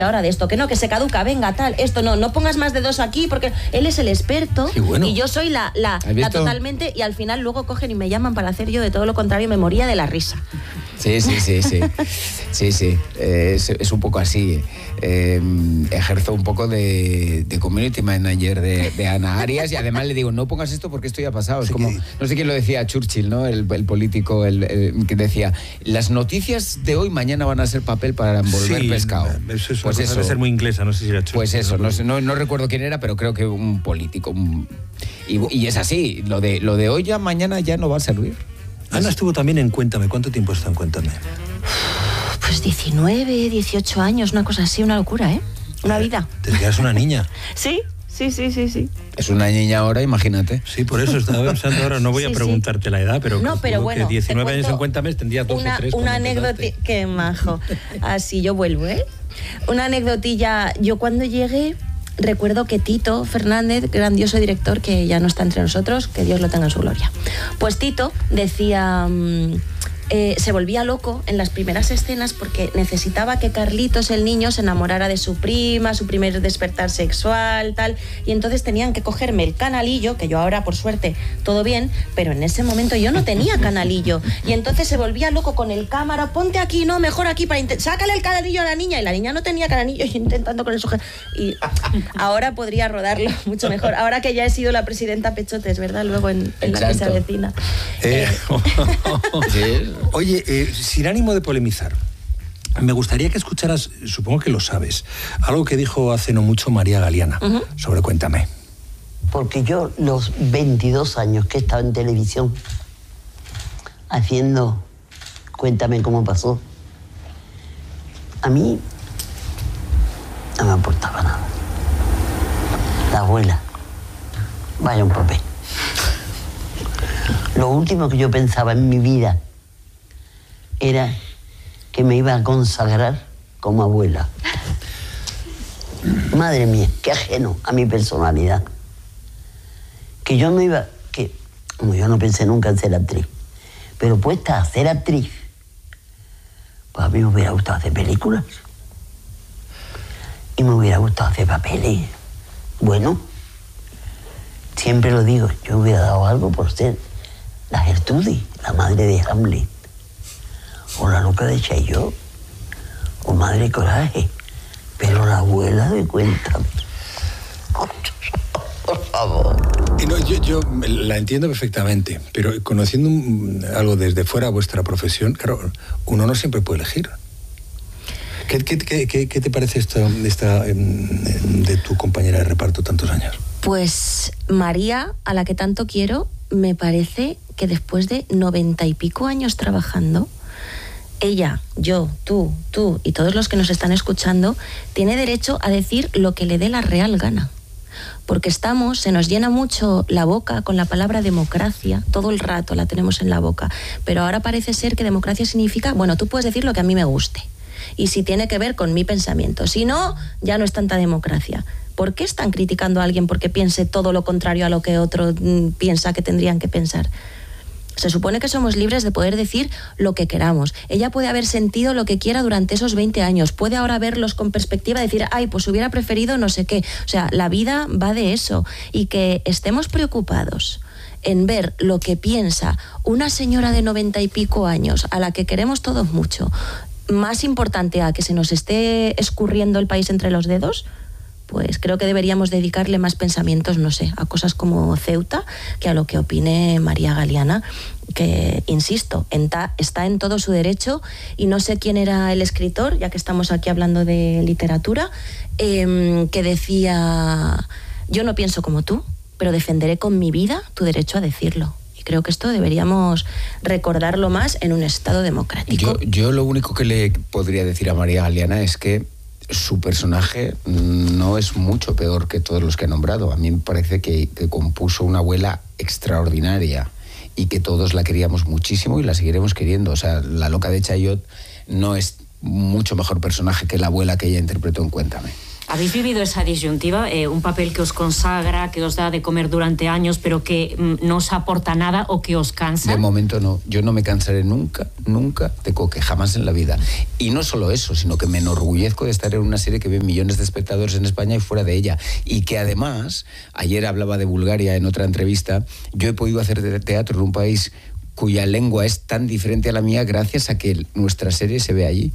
ahora de esto, que no, que se caduca, venga, tal, esto no pongas más de 2 aquí, porque él es el experto, bueno. Y yo soy la totalmente, y al final luego cogen y me llaman para hacer yo de todo lo contrario, me moría de la risa. Sí. Es un poco así. Ejerzo un poco de community manager de Ana Arias, y además le digo, no pongas esto porque esto ya ha pasado. Es como, no sé quién lo decía, Churchill, ¿no? El político que decía, las noticias de hoy mañana van a ser papel para envolver pescado. Pues eso debe ser muy inglesa, no sé si era Churchill. Pues eso, no recuerdo quién era, pero creo que un político. Y es así, lo de hoy ya mañana ya no va a servir. Ana estuvo también en Cuéntame. ¿Cuánto tiempo está en Cuéntame? Pues 19, 18 años, una cosa así, una locura, ¿eh? Una vida. Te quedas una niña. Sí. Es una niña ahora, imagínate. Sí, por eso estaba pensando ahora, no voy a preguntarte la edad, pero bueno, que 19 años en Cuéntame tendría 2 o 3. Una anécdota, qué majo. Así yo vuelvo, ¿eh? Una anecdotilla, yo cuando llegué recuerdo que Tito Fernández, grandioso director que ya no está entre nosotros, que Dios lo tenga en su gloria. Pues Tito decía, se volvía loco en las primeras escenas porque necesitaba que Carlitos, el niño, se enamorara de su prima, su primer despertar sexual, tal, y entonces tenían que cogerme el canalillo, que yo ahora por suerte todo bien, pero en ese momento yo no tenía canalillo, y entonces se volvía loco con el cámara, ponte aquí, no, mejor aquí, sácale el canalillo a la niña, y la niña no tenía canalillo, y intentando con el sujeto, y ahora podría rodarlo mucho mejor, ahora que ya he sido la presidenta Pechotes, ¿verdad? Luego en la que se avecina. Sí. Oye, sin ánimo de polemizar, me gustaría que escucharas, supongo que lo sabes, algo que dijo hace no mucho María Galiana sobre Cuéntame. Porque yo los 22 años que he estado en televisión haciendo Cuéntame cómo pasó, a mí no me aportaba nada. La abuela, vaya un papel. Lo último que yo pensaba en mi vida era que me iba a consagrar como abuela. Madre mía, qué ajeno a mi personalidad. Que yo no iba... Como yo no pensé nunca en ser actriz, pero puesta a ser actriz, pues a mí me hubiera gustado hacer películas. Y me hubiera gustado hacer papeles. Bueno, siempre lo digo, yo hubiera dado algo por ser la Gertrudis, la madre de Hamlet, o la loca de Chaillot, o Madre Coraje, pero la abuela de Cuéntame. Por favor. Y no, yo la entiendo perfectamente, pero conociendo algo desde fuera vuestra profesión, claro, uno no siempre puede elegir. ¿Qué te parece esta de tu compañera de reparto tantos años? Pues María, a la que tanto quiero, me parece que después de 90 y pico años trabajando, ella, yo, tú y todos los que nos están escuchando, tiene derecho a decir lo que le dé la real gana. Porque se nos llena mucho la boca con la palabra democracia, todo el rato la tenemos en la boca, pero ahora parece ser que democracia significa, bueno, tú puedes decir lo que a mí me guste, y si tiene que ver con mi pensamiento, si no, ya no es tanta democracia. ¿Por qué están criticando a alguien porque piense todo lo contrario a lo que otro piensa que tendrían que pensar? Se supone que somos libres de poder decir lo que queramos. Ella puede haber sentido lo que quiera durante esos 20 años. Puede ahora verlos con perspectiva y decir, ay, pues hubiera preferido no sé qué. O sea, la vida va de eso. Y que estemos preocupados en ver lo que piensa una señora de 90 y pico años, a la que queremos todos mucho, más importante a que se nos esté escurriendo el país entre los dedos, pues creo que deberíamos dedicarle más pensamientos, no sé, a cosas como Ceuta, que a lo que opine María Galiana, que, insisto, está en todo su derecho, y no sé quién era el escritor, ya que estamos aquí hablando de literatura, que decía, yo no pienso como tú, pero defenderé con mi vida tu derecho a decirlo. Y creo que esto deberíamos recordarlo más en un Estado democrático. Yo lo único que le podría decir a María Galiana es que su personaje no es mucho peor que todos los que he nombrado. A mí me parece que compuso una abuela extraordinaria y que todos la queríamos muchísimo y la seguiremos queriendo. O sea, la loca de Chaillot no es mucho mejor personaje que la abuela que ella interpretó en Cuéntame. ¿Habéis vivido esa disyuntiva? Un papel que os consagra, que os da de comer durante años, pero que no os aporta nada o que os cansa. De momento no. Yo no me cansaré nunca de Coque, jamás en la vida. Y no solo eso, sino que me enorgullezco de estar en una serie que ve millones de espectadores en España y fuera de ella. Y que además, ayer hablaba de Bulgaria en otra entrevista, yo he podido hacer teatro en un país cuya lengua es tan diferente a la mía gracias a que nuestra serie se ve allí.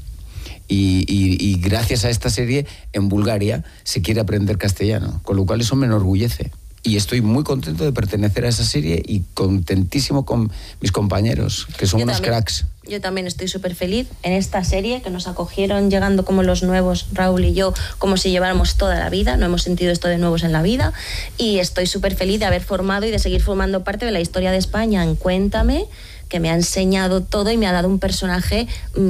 Y gracias a esta serie, en Bulgaria se quiere aprender castellano, con lo cual eso me enorgullece. Y estoy muy contento de pertenecer a esa serie y contentísimo con mis compañeros, que son unos cracks. Yo también estoy súper feliz en esta serie, que nos acogieron llegando como los nuevos, Raúl y yo, como si lleváramos toda la vida. No hemos sentido esto de nuevos en la vida. Y estoy súper feliz de haber formado y de seguir formando parte de la historia de España en Cuéntame, que me ha enseñado todo y me ha dado un personaje.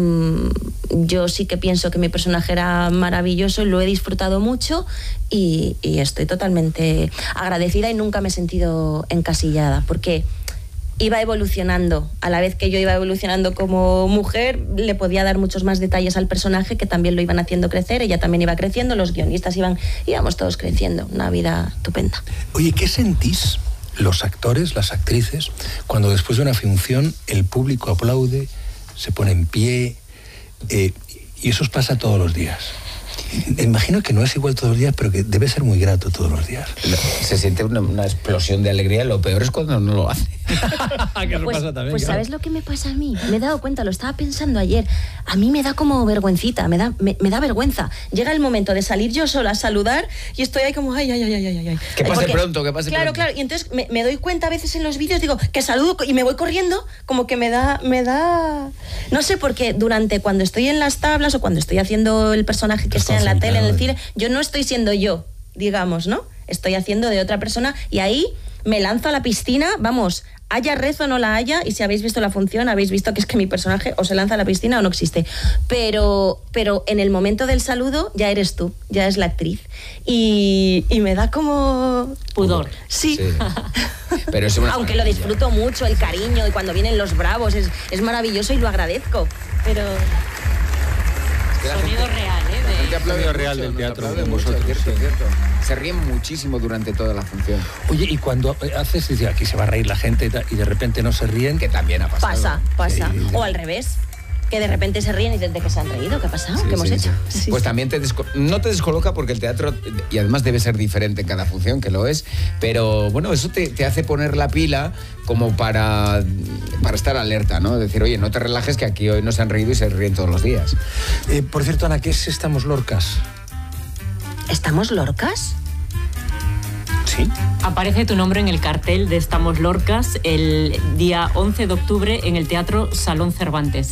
Yo sí que pienso que mi personaje era maravilloso y lo he disfrutado mucho y estoy totalmente agradecida y nunca me he sentido encasillada, porque iba evolucionando. A la vez que yo iba evolucionando como mujer, le podía dar muchos más detalles al personaje, que también lo iban haciendo crecer. Ella también iba creciendo, los guionistas íbamos todos creciendo. Una vida estupenda. Oye, ¿qué sentís los actores, las actrices, cuando después de una función el público aplaude, se pone en pie, y eso os pasa todos los días? Imagino que no es igual todos los días, pero que debe ser muy grato todos los días. Se siente una explosión de alegría. Lo peor es cuando no lo hace. Que eso pasa también, pues claro. ¿Sabes lo que me pasa a mí? Me he dado cuenta, lo estaba pensando ayer. A mí me da como vergüencita, me da vergüenza. Llega el momento de salir yo sola a saludar y estoy ahí como ay. Que pase pronto, que pase pronto. Claro, y entonces me doy cuenta a veces en los vídeos, digo, que saludo y me voy corriendo, como que me da... No sé, porque cuando estoy en las tablas o cuando estoy haciendo el personaje que sea en la tele, en el cine, yo no estoy siendo yo, digamos, ¿no? Estoy haciendo de otra persona y ahí me lanzo a la piscina, vamos, haya rezo o no la haya, y si habéis visto la función, habéis visto que es que mi personaje o se lanza a la piscina o no existe. Pero en el momento del saludo ya eres tú, ya es la actriz. Y me da como... pudor. Sí. Pero aunque lo disfruto mucho, el cariño, y cuando vienen los bravos, es maravilloso y lo agradezco. Pero... Sonido real, Sonido real del teatro de vosotros. Cierto. Se ríen muchísimo durante toda la función. Oye, y cuando haces, dices, aquí se va a reír la gente y de repente no se ríen, que también ha pasado. Pasa. Sí. O al revés, que de repente se ríen y desde que se han reído, ¿qué ha pasado? ¿Qué hemos hecho? Sí. Pues también no te descoloca, porque el teatro, y además debe ser diferente en cada función, que lo es, pero bueno, eso te hace poner la pila como para estar alerta, ¿no? Decir, oye, no te relajes, que aquí hoy no se han reído y se ríen todos los días. Por cierto, Ana, ¿qué es Estamos Lorcas? ¿Estamos Lorcas? Sí. Aparece tu nombre en el cartel de Estamos Lorcas el día 11 de octubre en el Teatro Salón Cervantes.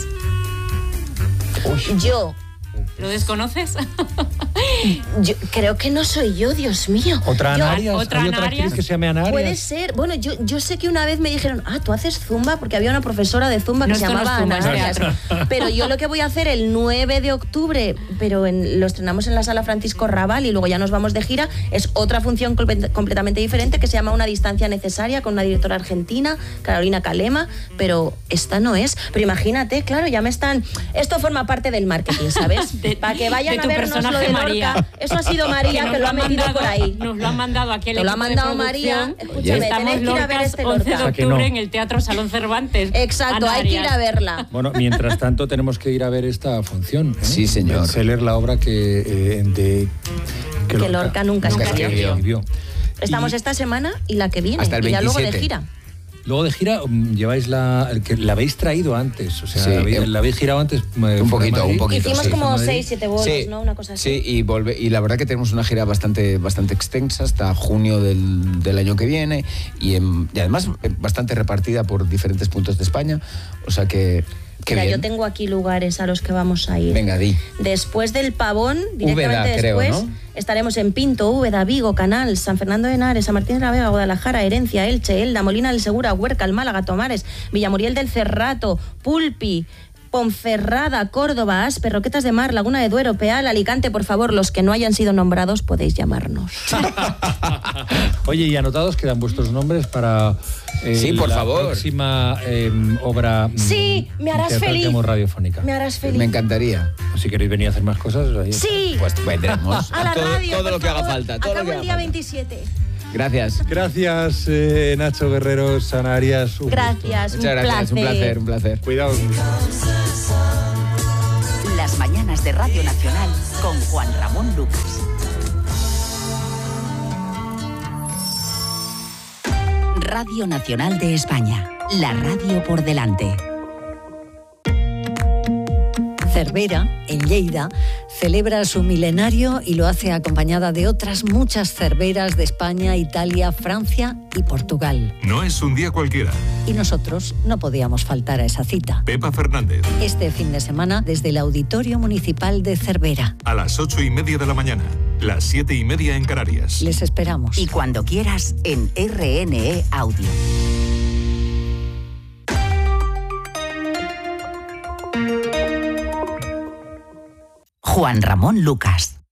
Yo... ¿Lo desconoces? Yo creo que no soy yo, Dios mío. ¿Otra Ana Arias? ¿Otra ¿Hay Ana otra Arias? actriz que se llame Ana Arias? Puede ser. Bueno, yo sé que una vez me dijeron, tú haces zumba, porque había una profesora de zumba que se llamaba Ana Arias. Pero yo lo que voy a hacer el 9 de octubre, pero lo estrenamos en la Sala Francisco Raval y luego ya nos vamos de gira, es otra función completamente diferente que se llama Una distancia necesaria, con una directora argentina, Carolina Calema, pero esta no es. Pero imagínate, claro, ya me están... Esto forma parte del marketing, ¿sabes? Para que vayan a vernos lo de Lorca. Eso ha sido María, que lo ha metido por ahí. Nos lo ha mandado aquí el equipo. Lo ha mandado de María. Escúchame, Estamos tenéis que ir a ver este Lorca. 11 de octubre en el Teatro Salón Cervantes. Exacto, hay que ir a verla. Bueno, mientras tanto tenemos que ir a ver esta función. Sí, señor. Leer la obra que Lorca nunca escribió. Estamos esta semana y la que viene. Hasta el 27. Y ya luego de gira. Luego de gira lleváis la habéis traído antes, o sea, sí, la habéis girado antes. Un poquito. Hicimos sí. como 6-7 bolos, sí, ¿no? Una cosa así. Sí, y la verdad que tenemos una gira bastante extensa hasta junio del año que viene y además bastante repartida por diferentes puntos de España, o sea que... Mira, yo tengo aquí lugares a los que vamos a ir. Venga, di. Después del Pavón, directamente Úbeda, después, creo, ¿no? estaremos en Pinto, Úbeda, Vigo, Canal, San Fernando de Henares, San Martín de la Vega, Guadalajara, Herencia, Elche, Elda, Molina del Segura, Huercal, Málaga, Tomares, Villamuriel del Cerrato, Pulpi, Ponferrada, Córdoba, Aspe, Roquetas de Mar, Laguna de Duero, Peal, Alicante. Por favor, los que no hayan sido nombrados podéis llamarnos. Oye, y anotados quedan vuestros nombres para sí, por la favor. próxima obra Sí, me harás feliz. radiofónica. Me harás feliz. Me encantaría. O si queréis venir a hacer más cosas, ahí está. Sí. Pues vendremos. A la radio, todo lo por que haga favor. falta. Todo Acabo lo que el haga día falta. 27. Gracias. Gracias, Nacho Guerrero, Ana Arias. Gracias, Muchas gracias, un placer. Cuidado. Las mañanas de Radio Nacional con Juan Ramón Lucas. Radio Nacional de España, la radio por delante. Cervera, en Lleida, celebra su milenario y lo hace acompañada de otras muchas cerveras de España, Italia, Francia y Portugal. No es un día cualquiera. Y nosotros no podíamos faltar a esa cita. Pepa Fernández, Este fin de semana desde el Auditorio Municipal de Cervera. a las 8:30 de la mañana, las 7:30 en Canarias. Les esperamos. Y cuando quieras en RNE Audio. Juan Ramón Lucas.